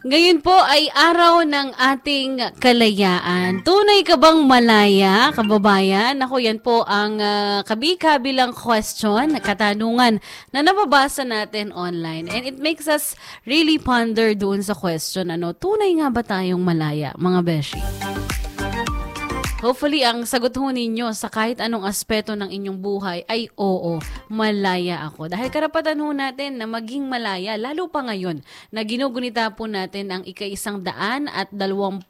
Ngayon po ay araw ng ating kalayaan. Tunay ka bang malaya, kababayan? Ako, yan po ang kabi-kabilang question, katanungan na nababasa natin online. And it makes us really ponder doon sa question, tunay nga ba tayong malaya, mga beshi? Hopefully, ang sagot ho ninyo sa kahit anong aspeto ng inyong buhay ay oo, malaya ako. Dahil karapatan ho natin na maging malaya, lalo pa ngayon na ginugunita po natin ang ika-128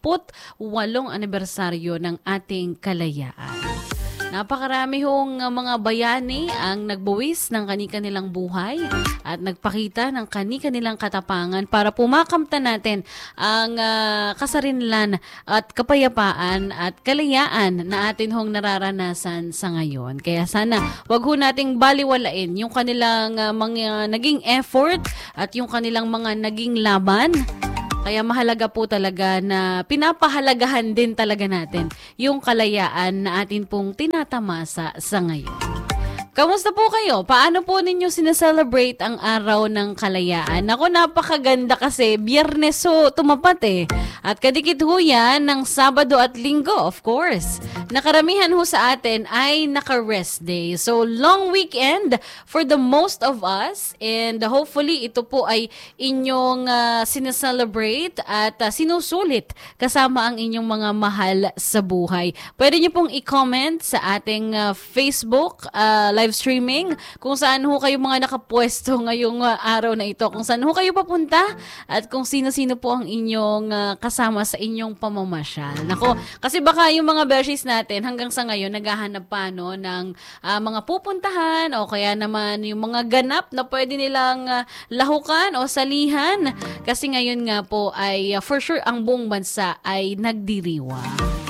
anibersaryo ng ating kalayaan. Napakarami hong mga bayani ang nagbuwis ng kani-kanilang buhay at nagpakita ng kani-kanilang katapangan para pumakamtan natin ang kasarinlan at kapayapaan at kalayaan na atin hong nararanasan sa ngayon. Kaya sana wag ho nating baliwalain yung kanilang mga naging effort at yung kanilang mga naging laban. Kaya mahalaga po talaga na pinapahalagahan din talaga natin yung kalayaan na atin pong tinatamasa sa ngayon. Kamusta po kayo? Paano po ninyo sineselebrate ang araw ng kalayaan? Ako, napakaganda kasi Biyernes ho tumapat At kadikit ho yan ng Sabado at Linggo, of course. Nakaramihan ho sa atin ay naka-rest day. So, long weekend for the most of us. And hopefully, ito po ay inyong sineselebrate at sinusulit kasama ang inyong mga mahal sa buhay. Pwede nyo pong i-comment sa ating Facebook live streaming kung saan ho kayo mga nakapwesto ngayong araw na ito, kung saan ho kayo papunta at kung sino-sino po ang inyong kasama sa inyong pamamasyal. Nako, kasi baka yung mga beshies natin hanggang sa ngayon naghahanap pa ng mga pupuntahan o kaya naman yung mga ganap na pwede nilang lahukan o salihan kasi ngayon nga po ay for sure ang buong bansa ay nagdiriwa.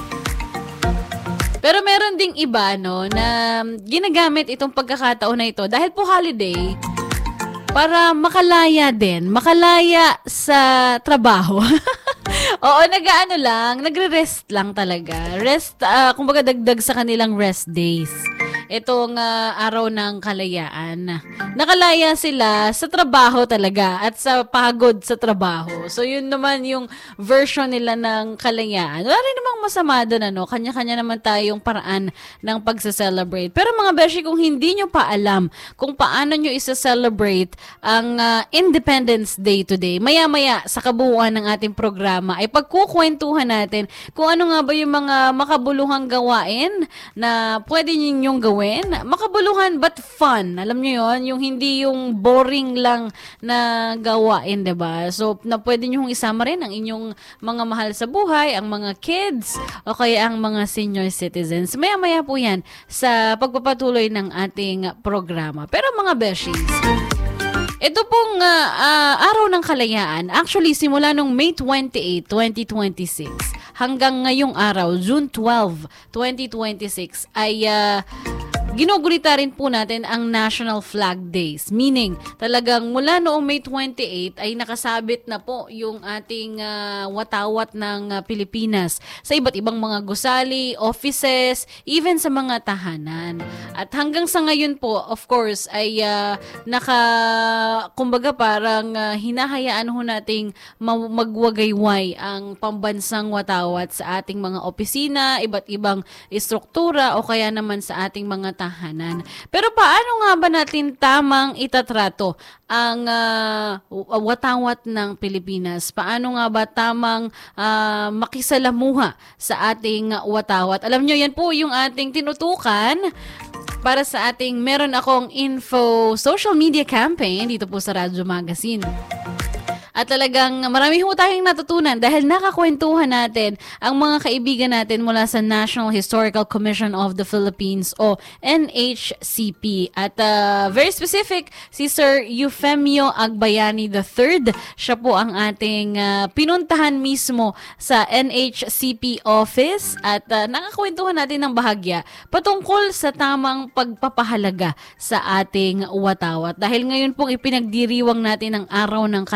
Pero meron ding iba na ginagamit itong pagkakataon na ito dahil po holiday para makalaya din, makalaya sa trabaho. Oo, nagre-rest lang talaga. Rest, kumbaga dagdag sa kanilang rest days. Itong araw ng kalayaan. Nakalaya sila sa trabaho talaga at sa pagod sa trabaho. So, yun naman yung version nila ng kalayaan. Wala rin namang masama doon, Kanya-kanya naman tayong paraan ng pagsa-celebrate. Pero mga beshi, kung hindi nyo pa alam kung paano nyo isa-celebrate ang Independence Day today, maya-maya sa kabuuan ng ating programa ay pagkukwentuhan natin kung ano nga ba yung mga makabuluhang gawain na pwede ninyong gawin. Makabuluhan but fun. Alam nyo yon, yung hindi yung boring lang na gawain, diba? So, na pwede nyo isama rin ang inyong mga mahal sa buhay, ang mga kids, o kaya ang mga senior citizens. Maya-maya po yan sa pagpapatuloy ng ating programa. Pero mga beshies, ito pong araw ng kalayaan, actually simula nung May 28, 2026 hanggang ngayong araw, June 12, 2026 ay ginugunita rin po natin ang National Flag Days. Meaning, talagang mula noong May 28 ay nakasabit na po yung ating watawat ng Pilipinas sa iba't ibang mga gusali, offices, even sa mga tahanan. At hanggang sa ngayon po, of course, ay kumbaga parang hinahayaan ho nating magwagayway ang pambansang watawat sa ating mga opisina, iba't ibang istruktura o kaya naman sa ating mga tahanan. Pero paano nga ba natin tamang itatrato ang watawat ng Pilipinas? Paano nga ba tamang makisalamuha sa ating watawat? Alam nyo, yan po yung ating tinutukan para sa ating meron akong info social media campaign dito po sa Radyo Magazine. At talagang marami ho tayong natutunan dahil nakakwentuhan natin ang mga kaibigan natin mula sa National Historical Commission of the Philippines o NHCP. At very specific, si Sir Eufemio Agbayani III. Siya po ang ating pinuntahan mismo sa NHCP office at nakakwentuhan natin ng bahagya patungkol sa tamang pagpapahalaga sa ating watawat. Dahil ngayon pong ipinagdiriwang natin ang Araw ng Kalayaan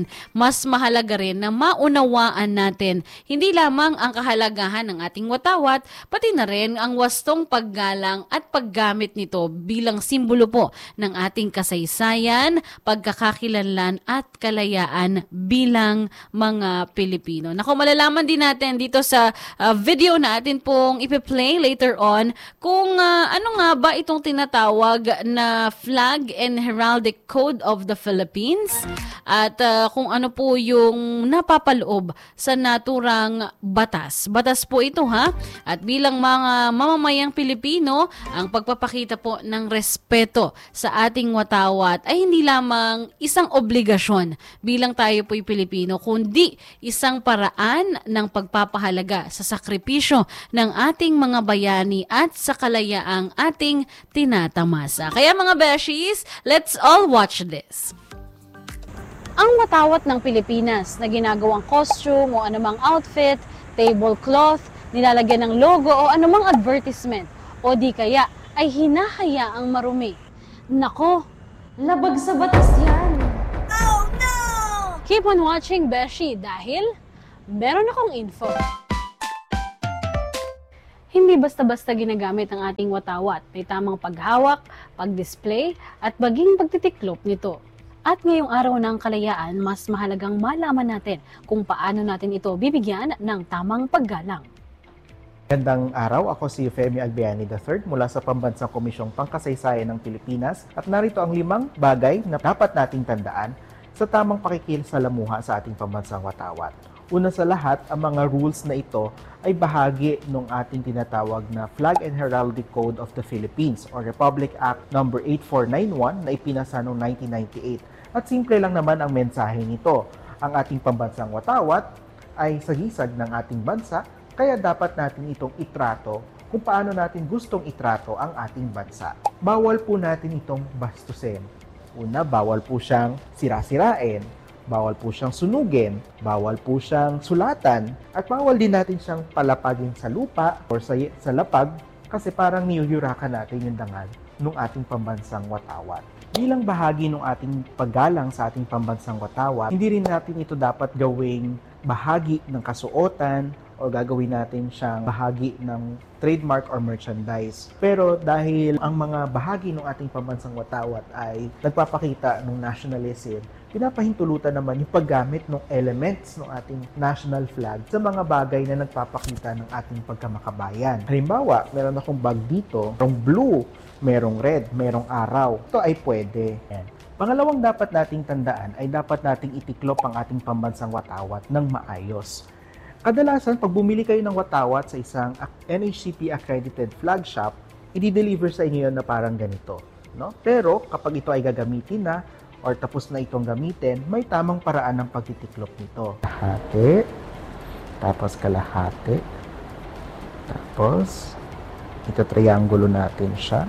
kalayaan, mas mahalaga rin na maunawaan natin hindi lamang ang kahalagahan ng ating watawat, pati na rin ang wastong paggalang at paggamit nito bilang simbolo po ng ating kasaysayan, pagkakakilanlan at kalayaan bilang mga Pilipino. Naku, malalaman din natin dito sa video natin pong ipi-play later on kung ano nga ba itong tinatawag na Flag and Heraldic Code of the Philippines at kung ano po yung napapaloob sa naturang batas. Batas po ito ha. At bilang mga mamamayang Pilipino, ang pagpapakita po ng respeto sa ating watawat ay hindi lamang isang obligasyon bilang tayo po'y Pilipino, kundi isang paraan ng pagpapahalaga sa sakripisyo ng ating mga bayani at sa kalayaang ating tinatamasa. Kaya mga beshies, let's all watch this. Ang watawat ng Pilipinas na ginagawang costume o anumang outfit, tablecloth, nilalagyan ng logo o anumang advertisement o di kaya ay hinahayaang marumi. Nako, labag sa batas yan. Oh no! Keep on watching, Beshi, dahil meron akong info. Hindi basta-basta ginagamit ang ating watawat. May tamang paghawak, pag-display, at maging pagtitiklop nito. At ngayong araw ng kalayaan, mas mahalagang malaman natin kung paano natin ito bibigyan ng tamang paggalang. Magandang araw, ako si Femi Albiani III mula sa Pambansang Komisyong Pangkasaysayan ng Pilipinas at narito ang 5 bagay na dapat nating tandaan sa tamang pakikisalamuha sa ating pambansang watawat. Una sa lahat, ang mga rules na ito ay bahagi ng ating tinatawag na Flag and Heraldic Code of the Philippines or Republic Act No. 8491 na ipinasa noong 1998. At simple lang naman ang mensahe nito. Ang ating pambansang watawat ay sagisag ng ating bansa, kaya dapat natin itong itrato kung paano natin gustong itrato ang ating bansa. Bawal po natin itong bastusin. Una, bawal po siyang sira-sirain. Bawal po siyang sunugin, bawal po siyang sulatan, at bawal din natin siyang palapagin sa lupa o sa lapag kasi parang niyuyurakan natin yung dangal ng ating pambansang watawat. Bilang bahagi ng ating paggalang sa ating pambansang watawat, hindi rin natin ito dapat gawing bahagi ng kasuotan o gagawin natin siyang bahagi ng trademark or merchandise. Pero dahil ang mga bahagi ng ating pambansang watawat ay nagpapakita ng nationalism, pinapahintulutan naman yung paggamit ng elements ng ating national flag sa mga bagay na nagpapakita ng ating pagkamakabayan. Halimbawa, meron akong bag dito, merong blue, merong red, merong araw. Ito ay pwede. Pangalawang dapat nating tandaan ay dapat nating itiklop ang ating pambansang watawat ng maayos. Kadalasan, pag bumili kayo ng watawat sa isang NHCP accredited flag shop, i-deliver sa inyo yun na parang ganito. No? Pero kapag ito ay gagamitin na or tapos na itong gamitin, may tamang paraan ng pagtitiklop nito. Kalahati, tapos kalahati, tapos ito triangulo natin siya.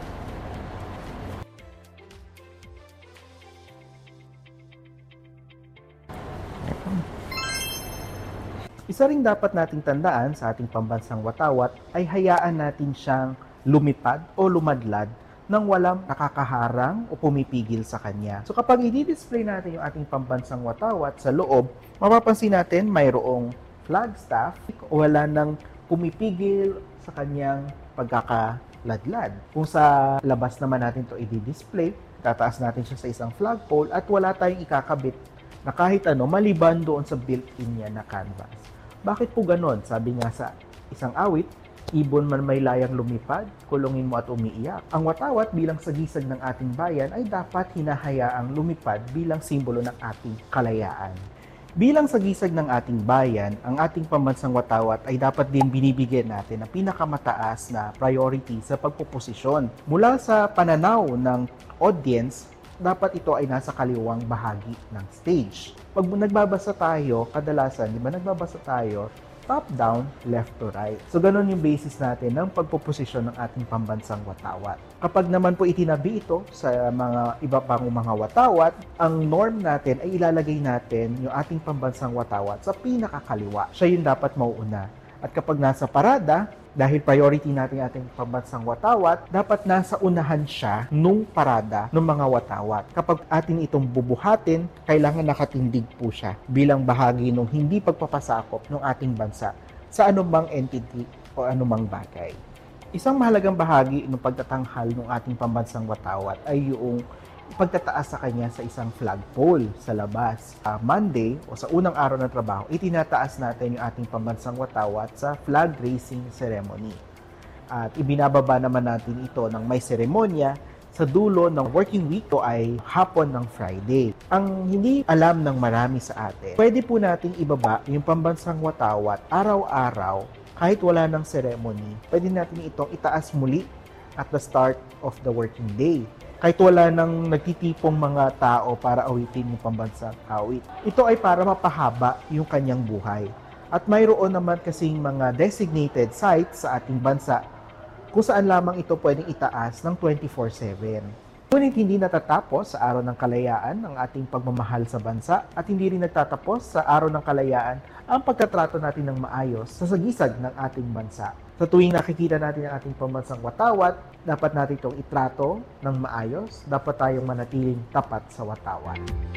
Isa ring dapat nating tandaan sa ating pambansang watawat ay hayaan natin siyang lumipad o lumadlad nang walang nakakaharang o pumipigil sa kanya. So kapag i-display natin yung ating pambansang watawat sa loob, mapapansin natin mayroong flag staff o wala nang pumipigil sa kanyang pagkakaladlad. Kung sa labas naman natin to i-display, tataas natin siya sa isang flagpole at wala tayong ikakabit na kahit ano maliban doon sa built-in niya na canvas. Bakit po ganon? Sabi nga sa isang awit, ibon man may layang lumipad, kulungin mo at umiiyak. Ang watawat bilang sagisag ng ating bayan ay dapat hinahayaang lumipad bilang simbolo ng ating kalayaan. Bilang sagisag ng ating bayan, ang ating pambansang watawat ay dapat din binibigyan natin ng pinakamataas na priority sa pagpoposisyon. Mula sa pananaw ng audience, dapat ito ay nasa kaliwang bahagi ng stage. Pag nagbabasa tayo, kadalasan, di ba nagbabasa tayo, top-down, left to right. So, ganun yung basis natin ng pagpoposisyon ng ating pambansang watawat. Kapag naman po itinabi ito sa mga iba pang mga watawat, ang norm natin ay ilalagay natin yung ating pambansang watawat sa pinakakaliwa. Siya yung dapat mauuna. At kapag nasa parada, Dahil priority natin ating pambansang watawat, dapat nasa unahan siya nung parada ng mga watawat. Kapag atin itong bubuhatin, kailangan nakatindig po siya bilang bahagi ng hindi pagpapasakop ng ating bansa sa anumang entity o anumang bagay. Isang mahalagang bahagi ng pagtatanghal ng ating pambansang watawat ay yung pagtataas sa kanya sa isang flagpole sa labas. Monday o sa unang araw ng trabaho, itinataas natin yung ating pambansang watawat sa flag raising ceremony. At ibinababa naman natin ito ng may seremonya sa dulo ng working week o ay hapon ng Friday. Ang hindi alam ng marami sa atin, pwede po nating ibaba yung pambansang watawat araw-araw kahit wala ng ceremony. Pwede natin itong itaas muli at the start of the working day. Kahit wala nang nagtitipong mga tao para awitin yung pambansang awit. Ito ay para mapahaba yung kanyang buhay. At mayroon naman kasing mga designated sites sa ating bansa kung saan lamang ito pwedeng itaas ng 24/7. Ngunit hindi natatapos sa araw ng kalayaan ang ating pagmamahal sa bansa at hindi rin nagtatapos sa araw ng kalayaan ang pagtatrato natin ng maayos sa sagisag ng ating bansa. Sa tuwing nakikita natin ang ating pambansang watawat, dapat natin itong itrato ng maayos, dapat tayong manatiling tapat sa watawat.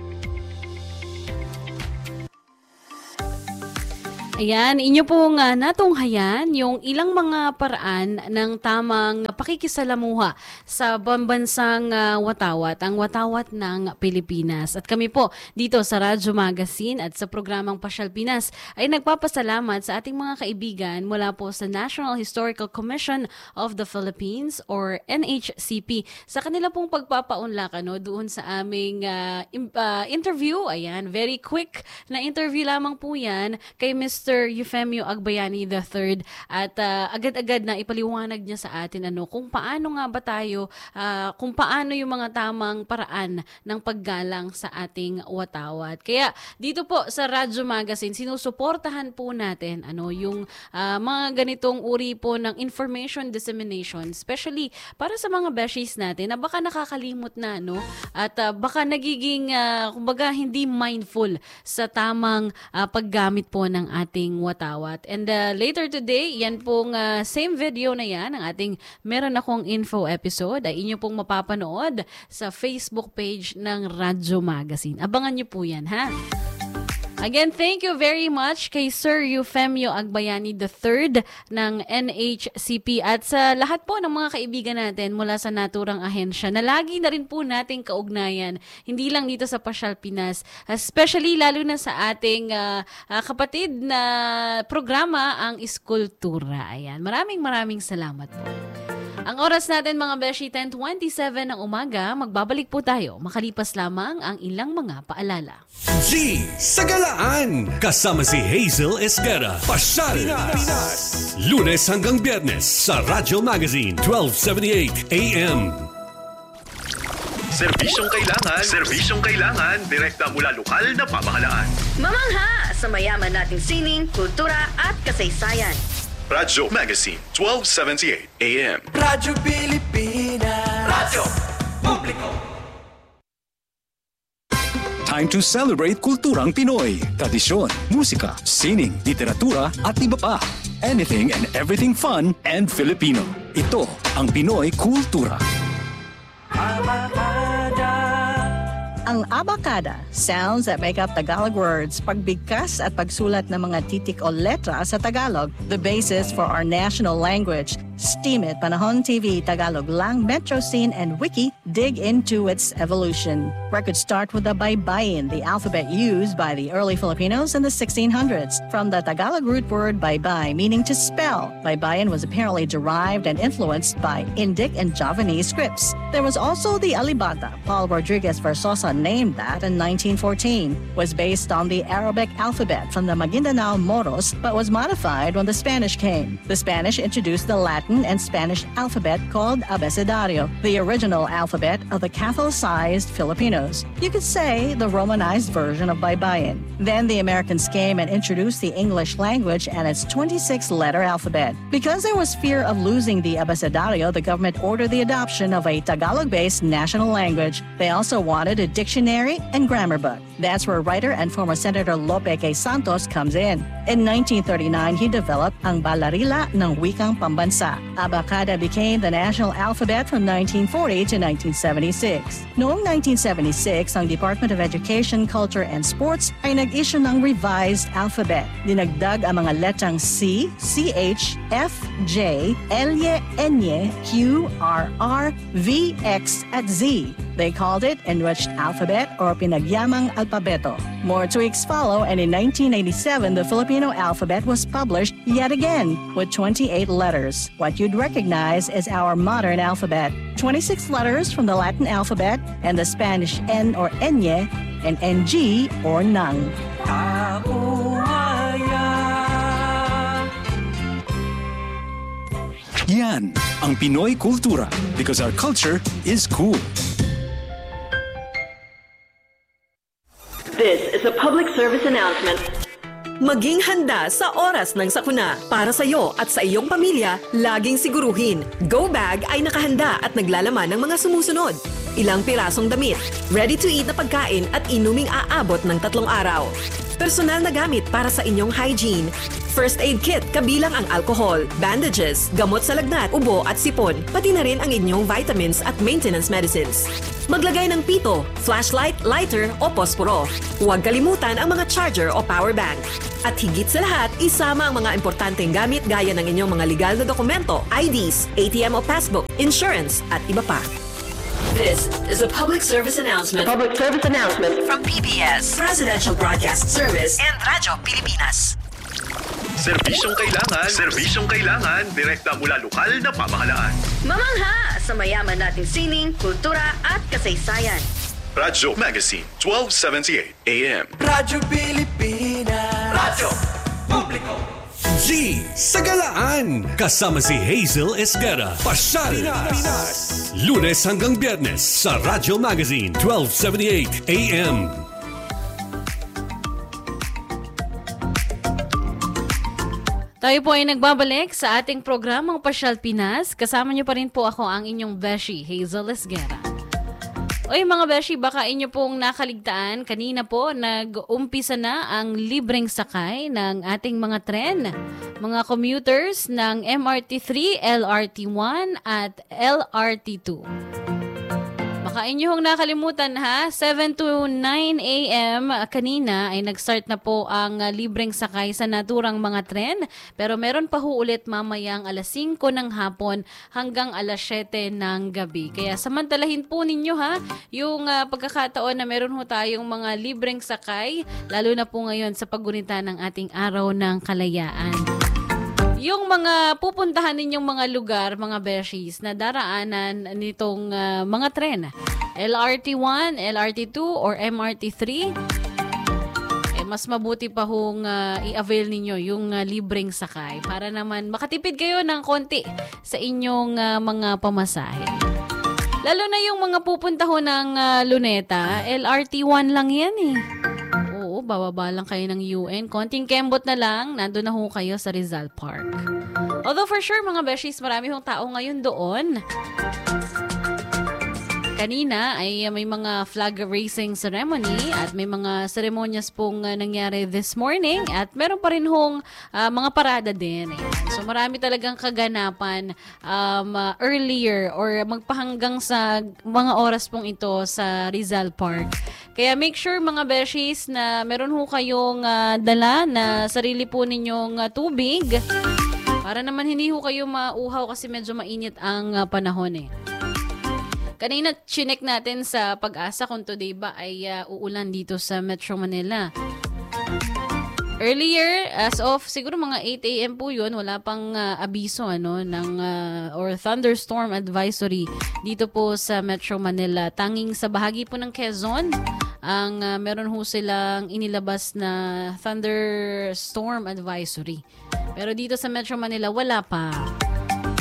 Ayan, inyo pong natunghayan yung ilang mga paraan ng tamang pakikisalamuha sa pambansang watawat, ang watawat ng Pilipinas. At kami po dito sa Radyo Magazine at sa programang Pasyal Pinas ay nagpapasalamat sa ating mga kaibigan mula po sa National Historical Commission of the Philippines or NHCP sa kanila pong pagpapaunlak doon sa aming interview. Ayan, very quick na interview lamang po yan kay Mr. Eufemio Agbayani III at agad-agad na ipaliwanag niya sa atin kung paano nga ba tayo, kung paano yung mga tamang paraan ng paggalang sa ating watawat. Kaya dito po sa Radyo Magazine, sinusuportahan po natin yung mga ganitong uri po ng information dissemination, especially para sa mga beshies natin na baka nakakalimot na at baka nagiging kumbaga hindi mindful sa tamang paggamit po ng ating watawat. And later today, yan pong same video na yan, ang ating meron akong info episode ay inyo pong mapapanood sa Facebook page ng Radyo Magazine. Abangan nyo po yan, ha? Again, thank you very much kay Sir Eufemio Agbayani III ng NHCP at sa lahat po ng mga kaibigan natin mula sa naturang ahensya na lagi na rin po nating kaugnayan, hindi lang dito sa Pasyal Pinas, especially lalo na sa ating kapatid na programa, ang Iskultura. Ayan, maraming salamat po. Ang oras natin mga beshi, 10:27 ng umaga, magbabalik po tayo makalipas lamang ang ilang mga paalala. G sa Galaan, kasama si Hazel Esguera, Pasyal Pinas. Lunes hanggang Biyernes sa Radyo Magazine, 1278 AM. Serbisyong kailangan, direkta mula lokal na pamahalaan. Mamangha sa mayaman nating sining, kultura at kasaysayan. Radyo Magazine, 1278 AM. Radyo Pilipinas. Radyo Publiko. Time to celebrate kulturang Pinoy. Tradisyon, musika, sining, literatura at iba pa. Anything and everything fun and Filipino. Ito ang Pinoy Kultura. Ang abacada, sounds that make up Tagalog words, pagbigkas at pagsulat ng mga titik o letra sa Tagalog, the basis for our national language. Steam It, Panahon TV, Tagalog Lang, Metro Scene, and Wiki dig into its evolution. Records start with the baybayin, the alphabet used by the early Filipinos in the 1600s. From the Tagalog root word baybay, meaning to spell, baybayin was apparently derived and influenced by Indic and Javanese scripts. There was also the alibata. Paul Rodriguez Versosa named that in 1914. Was based on the Arabic alphabet from the Maguindanao Moros, but was modified when the Spanish came. The Spanish introduced the Latin and Spanish alphabet called abecedario, the original alphabet of the Catholicized Filipinos. You could say the Romanized version of baybayin. Then the Americans came and introduced the English language and its 26-letter alphabet. Because there was fear of losing the abecedario, the government ordered the adoption of a Tagalog-based national language. They also wanted a dictionary and grammar book. That's where writer and former Senator Lope K. Santos comes in. In 1939, he developed ang Balarila ng Wikang Pambansa. Abacada became the national alphabet from 1940 to 1976. Noong 1976, ang Department of Education, Culture and Sports ay nag-issue ng revised alphabet. Dinagdag ang mga letrang C, CH, F, J, L, N, Q, R, V, X at Z. They called it Enriched Alphabet or Pinagyamang Alpabeto. More tweaks follow, and in 1987, the Filipino alphabet was published yet again with 28 letters. What you'd recognize is our modern alphabet. 26 letters from the Latin alphabet and the Spanish N or Enye and NG or Nang. Yan ang Pinoy Kultura because our culture is cool. This is a public service announcement. Maging handa sa oras ng sakuna. Para sa iyo at sa iyong pamilya, laging siguruhin. Go Bag ay nakahanda at naglalaman ng mga sumusunod. Ilang pirasong damit, ready-to-eat na pagkain at inuming aabot ng 3 araw. Personal na gamit para sa inyong hygiene. First aid kit kabilang ang alcohol, bandages, gamot sa lagnat, ubo at sipon, pati na rin ang inyong vitamins at maintenance medicines. Maglagay ng pito, flashlight, lighter o posporo. Huwag kalimutan ang mga charger o power bank. At higit sa lahat, isama ang mga importanteng gamit gaya ng inyong mga legal na dokumento, IDs, ATM o passbook, insurance at iba pa. This is a public service announcement. Public service announcement From PBS, Presidential Broadcast Service, and Radyo Pilipinas. Serbisyong kailangan, direkta mula lokal na pamahalaan. mamangha sa mayaman nating sining, kultura at kasaysayan. Radyo Magazine, 1278 AM. Radyo Pilipinas. Radyo Publiko. G sa Galaan. Kasama si Hazel Esguera. Pasyal Pinas. Lunes hanggang Biyernes sa Radyo Magazine 1278 AM. Tayo po ay nagbabalik sa ating programang Pasyal Pinas. Kasama niyo pa rin po ako ang inyong Beshi, Hazel Esguera. Oy mga Beshi, baka inyo pong nakaligtaan, kanina po nag-umpisa na ang libreng sakay ng ating mga tren. Mga commuters ng MRT3, LRT1 at LRT2. Baka inyong nakalimutan ha, 7 to 9 a.m. kanina ay nag-start na po ang libreng sakay sa naturang mga tren. Pero meron pa ho ulit mamayang alas 5 ng hapon hanggang alas 7 ng gabi. Kaya samantalahin po ninyo ha, yung pagkakataon na meron ho tayong mga libreng sakay, lalo na po ngayon sa paggunita ng ating araw ng kalayaan. Yung mga pupuntahan ninyong mga lugar, mga beshies, na daraanan nitong mga tren, LRT1, LRT2, or MRT3, mas mabuti pa hong i-avail ninyo yung libreng sakay para naman makatipid kayo ng konti sa inyong mga pamasahe. Lalo na yung mga pupunta ho ng Luneta, LRT1 lang yan eh. Oo, bababa lang kayo ng UN. Konting kembot na lang, nandun na ho kayo sa Rizal Park. Although for sure, mga beshies, marami hong tao ngayon doon. Kanina ay may mga flag raising ceremony at may mga seremonyas pong nangyari this morning at meron pa rin hong mga parada din. So marami talagang kaganapan earlier or magpahanggang sa mga oras pong ito sa Rizal Park. Kaya make sure mga beshies na meron ho kayong dala na sarili po ninyong tubig para naman hindi ho kayo mauhaw kasi medyo mainit ang panahon eh. Kanina chinek natin sa Pag-asa kung today ba ay uulan dito sa Metro Manila. Earlier, as of siguro mga 8 a.m. po yun, wala pang abiso ng or thunderstorm advisory dito po sa Metro Manila. Tanging sa bahagi po ng Quezon, ang meron ho silang inilabas na thunderstorm advisory. Pero dito sa Metro Manila, wala pa.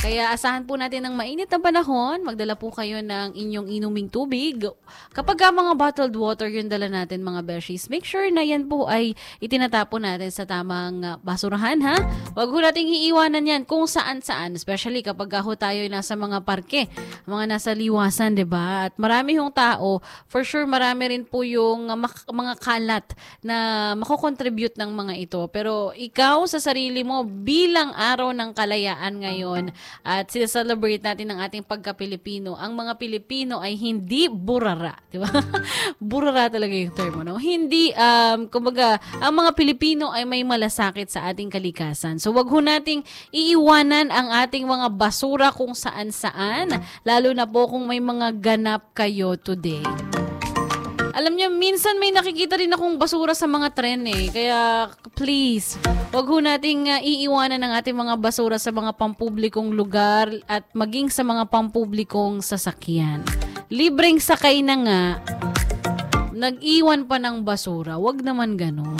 Kaya asahan po natin ng mainit na panahon. Magdala po kayo ng inyong inuming tubig. Kapag mga bottled water yung dala natin mga beshies, make sure na yan po ay itinatapon natin sa tamang basurahan ha. Huwag ho nating iiwanan yan kung saan-saan. Especially kapag ho tayo nasa mga parke, mga nasa liwasan, diba? At marami yung tao, for sure marami rin po yung mga kalat na makokontribute ng mga ito. Pero ikaw sa sarili mo bilang araw ng kalayaan ngayon at sineselebrate natin ang ating pagka-Pilipino, ang mga Pilipino ay hindi burara. Diba? Burara talaga yung term, no? Hindi, kumbaga, ang mga Pilipino ay may malasakit sa ating kalikasan. So, wag ho nating iiwanan ang ating mga basura kung saan-saan, lalo na po kung may mga ganap kayo today. Alam niyo, minsan may nakikita rin akong basura sa mga tren eh. Kaya, please, wag ho nating iiwanan ang ating mga basura sa mga pampublikong lugar at maging sa mga pampublikong sasakyan. Libreng sakay na nga, nag-iwan pa ng basura. Wag naman ganon.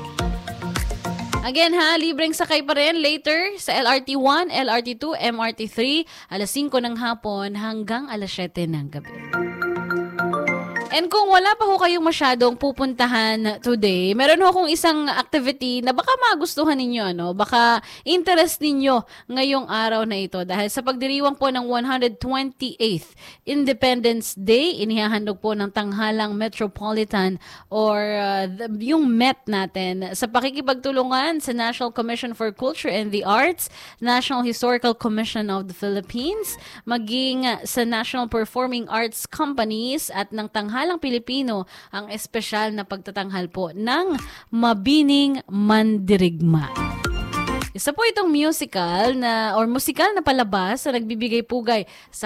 Again ha, libreng sakay pa rin later sa LRT 1, LRT 2, MRT 3, alas 5 ng hapon hanggang alas 7 ng gabi. And kung wala pa ho kayong masyadong pupuntahan today, meron ho akong isang activity na baka magustuhan ninyo, ano? Baka interest ninyo ngayong araw na ito. Dahil sa pagdiriwang po ng 128th Independence Day, inihahandog po ng tanghalang Metropolitan or yung MET natin sa pakikipagtulungan sa National Commission for Culture and the Arts, National Historical Commission of the Philippines, maging sa National Performing Arts Companies at ng tanghalang Pilipino ang espesyal na pagtatanghal po ng Mabining Mandirigma. Isa po itong musical na palabas na nagbibigay pugay sa